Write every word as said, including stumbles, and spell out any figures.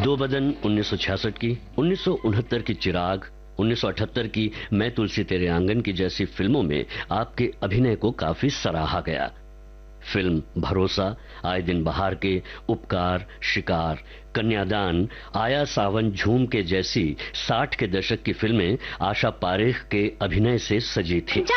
दो बदन उन्नीस सौ छियासठ की, उन्नीस सौ उनहत्तर की चिराग, उन्नीस सौ अठहत्तर की मैं तुलसी तेरे आंगन की जैसी फिल्मों में आपके अभिनय को काफी सराहा गया। फिल्म भरोसा, आए दिन बहार के, उपकार, शिकार, कन्यादान, आया सावन झूम के जैसी साठ के दशक की फिल्में आशा पारेख के अभिनय से सजी थी।